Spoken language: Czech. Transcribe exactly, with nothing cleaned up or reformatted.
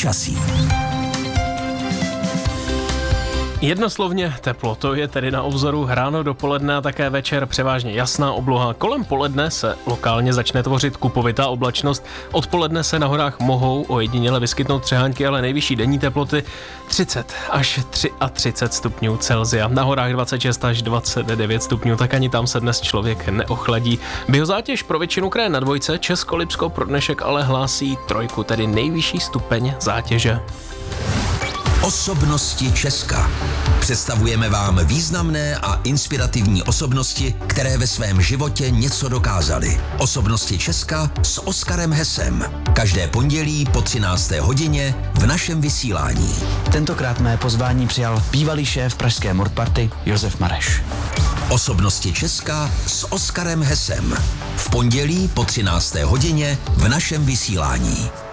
Počasí. Jednoslovně teplo, to je tedy na obzoru. Ráno, dopoledne a také večer převážně jasná obloha. Kolem poledne se lokálně začne tvořit kupovitá oblačnost. Odpoledne se na horách mohou ojediněle vyskytnout přehánky, ale nejvyšší denní teploty třicet až třicet tři stupňů Celsia. Na horách dvacet šest až dvacet devět stupňů, tak ani tam se dnes člověk neochladí. Biozátěž pro většinu kraje na dvojce, Česko-Lipsko pro dnešek ale hlásí trojku, tedy nejvyšší stupeň zátěže. Osobnosti Česka. Představujeme vám významné a inspirativní osobnosti, které ve svém životě něco dokázaly. Osobnosti Česka s Oskarem Hesem. Každé pondělí po třinácté hodině v našem vysílání. Tentokrát mé pozvání přijal bývalý šéf pražské Mordparty Josef Mareš. Osobnosti Česka s Oskarem Hesem. V pondělí po třinácté hodině v našem vysílání.